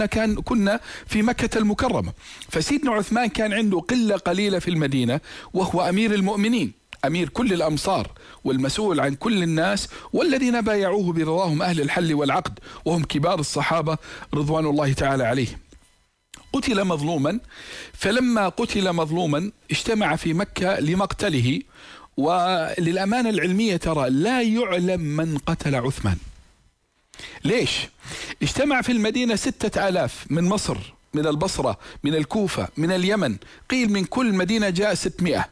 كنا في مكة المكرمة، فسيدنا عثمان كان عنده قلة قليلة في المدينة، وهو أمير المؤمنين، أمير كل الأمصار والمسؤول عن كل الناس، والذين بايعوه برضاهم أهل الحل والعقد، وهم كبار الصحابة رضوان الله تعالى عليهم. قتل مظلوما، فلما قتل مظلوما اجتمع في مكة لمقتله. وللأمانة العلمية ترى لا يعلم من قتل عثمان. ليش؟ اجتمع في المدينة 6000 من مصر، من البصرة، من الكوفة، من اليمن، قيل من كل مدينة جاء 600،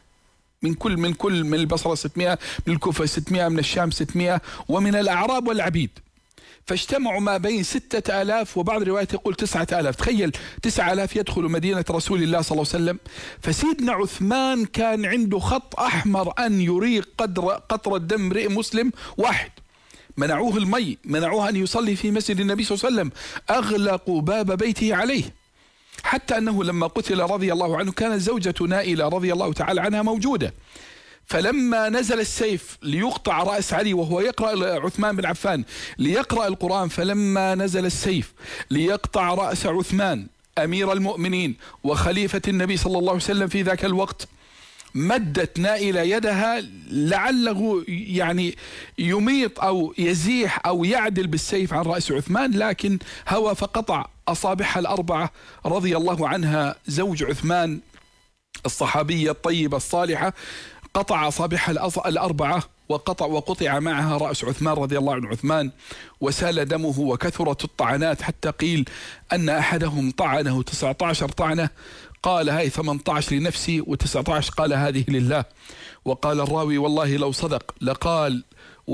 من البصرة 600، من الكوفة 600، من الشام 600، ومن الأعراب والعبيد. فاجتمعوا ما بين 6000 وبعض الروايات يقول 9000. تخيل 9000 يدخلوا مدينة رسول الله صلى الله عليه وسلم. فسيدنا عثمان كان عنده خط أحمر أن يريق قطرة دم امرئ مسلم واحد. منعوه المي، منعوه أن يصلي في مسجد النبي صلى الله عليه وسلم، أغلقوا باب بيته عليه، حتى أنه لما قتل رضي الله عنه كانت زوجة نائلة رضي الله تعالى عنها موجودة. فلما نزل السيف ليقطع رأس علي وهو يقرأ، عثمان بن عفان ليقرأ القرآن، فلما نزل السيف ليقطع رأس عثمان أمير المؤمنين وخليفة النبي صلى الله عليه وسلم في ذاك الوقت، مدت نائلة يدها لعله يعني يميط أو يزيح أو يعدل بالسيف عن رأس عثمان، لكن هوى فقطع أصابعها الأربعة رضي الله عنها، زوج عثمان الصحابية الطيبة الصالحة، قطع أصابعها الأربعة وقطع معها رأس عثمان رضي الله عنه عثمان، وسال دمه وكثرت الطعنات، حتى قيل أن أحدهم طعنه 19 طعنة، قال هاي 18 لنفسي و19 قال هذه لله. وقال الراوي والله لو صدق لقال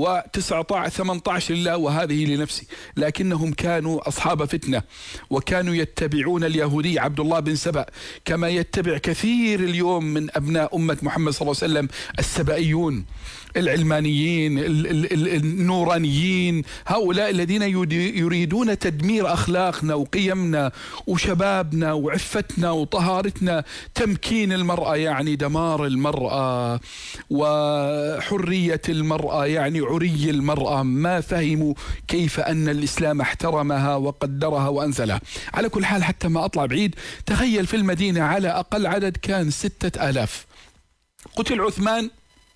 و18 لله وهذه لنفسي. لكنهم كانوا أصحاب فتنة، وكانوا يتبعون اليهودي عبد الله بن سبأ كما يتبع كثير اليوم من أبناء أمة محمد صلى الله عليه وسلم السبائيون، العلمانيين، النورانيين، هؤلاء الذين يريدون تدمير أخلاقنا وقيمنا وشبابنا وعفتنا وطهارتنا، تمكين المرأة يعني دمار المرأة، وحرية المرأة يعني عري المرأة. ما فهموا كيف أن الإسلام احترمها وقدرها وأنزلها. على كل حال، حتى ما أطلع بعيد، تخيل في المدينة على أقل عدد كان 6000. قتل عثمان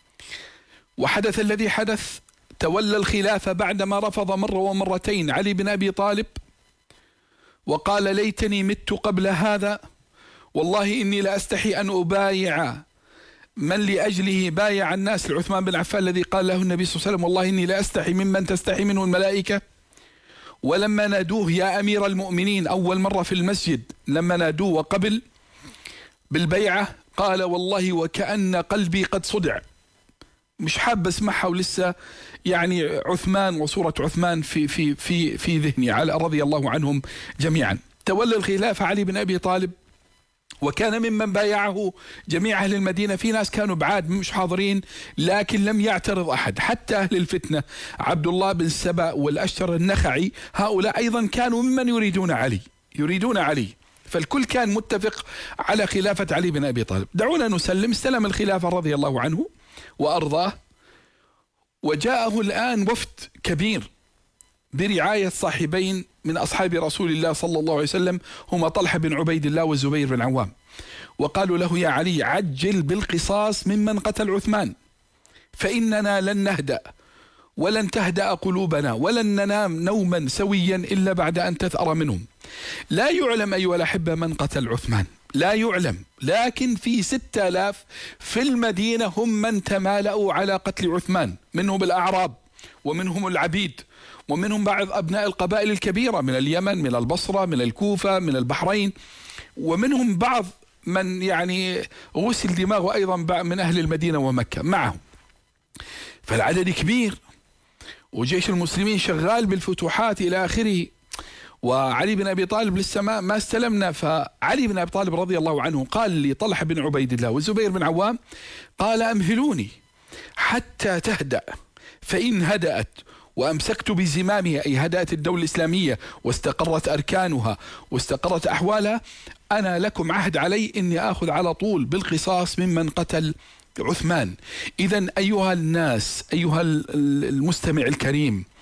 وحدث الذي حدث. تولى الخلافة بعدما رفض مرة ومرتين علي بن أبي طالب، وقال ليتني مت قبل هذا، والله إني لأستحي أن أبايع من لأجله بايع الناس لعثمان بن عفان الذي قال له النبي صلى الله عليه وسلم والله إني لأستحي ممن تستحي منه الملائكة. ولما نادوه يا أمير المؤمنين أول مرة في المسجد، لما نادوه وقبل بالبيعة، قال والله وكأن قلبي قد صدع، مش حاب اسمعها ولسه يعني عثمان وصورة عثمان في ذهني على رضي الله عنهم جميعا. تولى الخلافة علي بن أبي طالب، وكان ممن بايعه جميع أهل المدينة. في ناس كانوا بعاد مش حاضرين، لكن لم يعترض أحد، حتى أهل الفتنة عبد الله بن سبأ والأشتر النخعي، هؤلاء أيضا كانوا ممن يريدون علي. فالكل كان متفق على خلافة علي بن أبي طالب. دعونا نسلم. استلم الخلافة رضي الله عنه وأرضاه، وجاءه الآن وفد كبير برعاية صاحبين من أصحاب رسول الله صلى الله عليه وسلم، هما طلحة بن عبيد الله والزبير بن عوام. وقالوا له يا علي عجل بالقصاص ممن قتل عثمان، فإننا لن نهدأ ولن تهدأ قلوبنا ولن ننام نوما سويا إلا بعد أن تثأر منهم. لا يعلم أيها الأحبة من قتل عثمان، لا يعلم، لكن في 6000 في المدينة هم من تمالأوا على قتل عثمان، منهم الأعراب ومنهم العبيد ومنهم بعض أبناء القبائل الكبيرة من اليمن، من البصرة، من الكوفة، من البحرين، ومنهم بعض من يعني غسل دماغه أيضا من أهل المدينة ومكة معهم. فالعدد كبير، وجيش المسلمين شغال بالفتوحات إلى آخره. وعلي بن أبي طالب لسه ما استلمنا. فعلي بن أبي طالب رضي الله عنه قال لطلحة بن عبيد الله والزبير بن عوام، قال أمهلوني حتى تهدأ، فإن هدأت وأمسكت بزمامها، أي هدأت الدولة الإسلامية واستقرت أركانها واستقرت أحوالها، أنا لكم عهد علي إني آخذ على طول بالقصاص ممن قتل عثمان. إذن أيها الناس، أيها المستمع الكريم،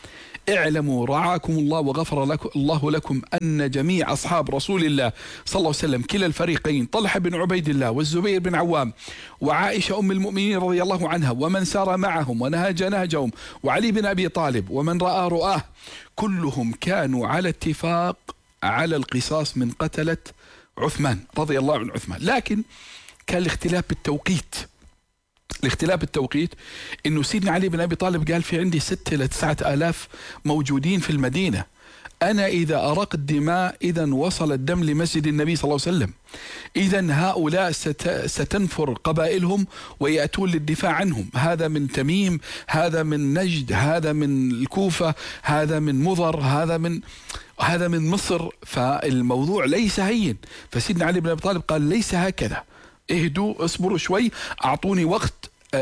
اعلموا رعاكم الله وغفر لكم الله لكم أن جميع أصحاب رسول الله صلى الله عليه وسلم كلا الفريقين، طلحة بن عبيد الله والزبير بن عوام وعائشة أم المؤمنين رضي الله عنها ومن سار معهم ونهج نهجهم وعلي بن أبي طالب ومن رأى رؤاه، كلهم كانوا على اتفاق على القصاص من قتلة عثمان رضي الله عن عثمان. لكن كان الاختلاف بالتوقيت. الاختلاف بالتوقيت انه سيدنا علي بن ابي طالب قال في عندي 6 إلى 9 آلاف موجودين في المدينة، انا اذا ارقت دماء اذا وصل الدم لمسجد النبي صلى الله عليه وسلم، اذا هؤلاء ستنفر قبائلهم ويأتون للدفاع عنهم، هذا من تميم، هذا من نجد، هذا من الكوفة، هذا من مضر، هذا من مصر، فالموضوع ليس هين. فسيدنا علي بن ابي طالب قال ليس هكذا، اهدوا اصبروا شوي، اعطوني وقت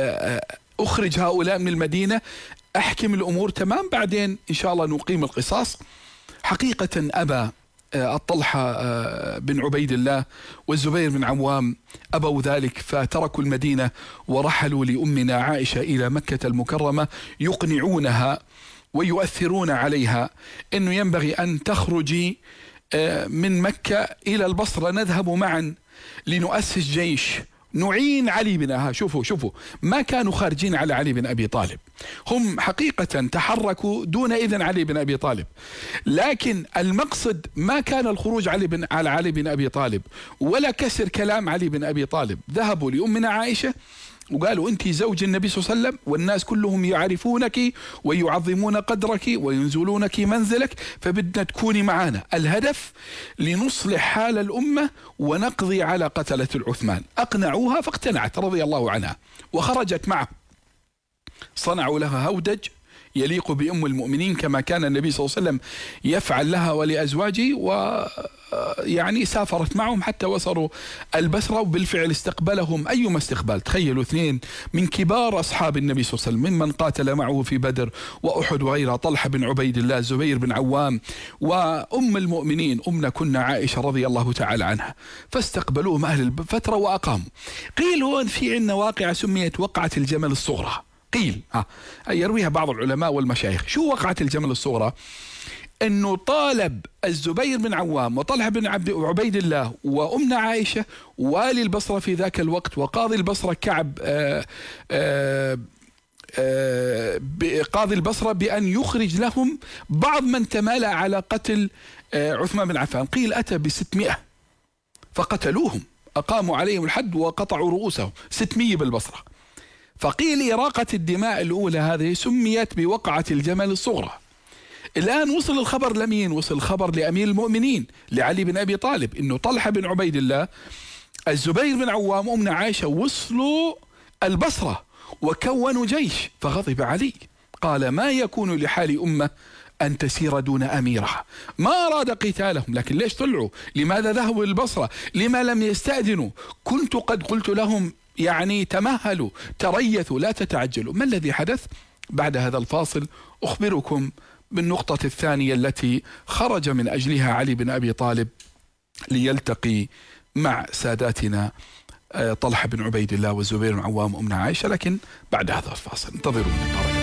اخرج هؤلاء من المدينة، احكم الامور تمام، بعدين ان شاء الله نقيم القصاص. حقيقة ابى الطلحة بن عبيد الله والزبير بن عوام أبوا ذلك، فتركوا المدينة ورحلوا لأمنا عائشة إلى مكة المكرمة يقنعونها ويؤثرون عليها أنه ينبغي أن تخرجي من مكة إلى البصرة، نذهب معا لنؤسس جيش نعين علي بن شوفوا ما كانوا خارجين على علي بن أبي طالب، هم حقيقة تحركوا دون إذن علي بن أبي طالب، لكن المقصد ما كان الخروج على علي بن أبي طالب ولا كسر كلام علي بن أبي طالب. ذهبوا لأمنا عائشة وقالوا أنت زوج النبي صلى الله عليه وسلم والناس كلهم يعرفونك ويعظمون قدرك وينزلونك منزلك، فبدنا تكوني معنا، الهدف لنصلح حال الأمة ونقضي على قتلة العثمان. أقنعوها فاقتنعت رضي الله عنها وخرجت معه، صنعوا لها هودج يليق بأم المؤمنين كما كان النبي صلى الله عليه وسلم يفعل لها ولأزواجه، ويعني سافرت معهم حتى وصلوا البصرة، وبالفعل استقبلهم أيما استقبال. تخيلوا 2 من كبار أصحاب النبي صلى الله عليه وسلم ممن قاتل معه في بدر وأحد وغيرها، طلحة بن عبيد الله، زبير بن عوام، وأم المؤمنين أمنا كنا عائشة رضي الله تعالى عنها، فاستقبلوهم أهل الفترة وأقاموا. قيل هون في عندنا واقعة سميت وقعة الجمل الصغرى، قيل يرويها بعض العلماء والمشايخ. شو وقعة الجمل الصغرى؟ انه طالب الزبير بن عوام وطلحة بن عبيد الله وامنا عائشة والي البصرة في ذاك الوقت وقاضي البصرة كعب قاضي البصرة بأن يخرج لهم بعض من تمالى على قتل عثمان بن عفان. قيل أتى ب600 فقتلوهم، أقاموا عليهم الحد وقطعوا رؤوسهم، 600 بالبصرة. فقيل إراقة الدماء الأولى هذه سميت بوقعة الجمل الصغرى. الآن وصل الخبر لمين؟ وصل الخبر لأمير المؤمنين لعلي بن أبي طالب إنه طلحة بن عبيد الله، الزبير بن عوام، أمنا عائشة وصلوا البصرة وكونوا جيش. فغضب علي قال ما يكون لحال أمة أن تسير دون أميرها. ما أراد قتالهم، لكن ليش طلعوا؟ لماذا ذهبوا للبصرة؟ لما لم يستأذنوا؟ كنت قد قلت لهم يعني تمهلوا تريثوا لا تتعجلوا. ما الذي حدث؟ بعد هذا الفاصل أخبركم بالنقطة الثانية التي خرج من أجلها علي بن أبي طالب ليلتقي مع ساداتنا طلحة بن عبيد الله والزبير بن عوام وأمنا عائشة، لكن بعد هذا الفاصل انتظرونا.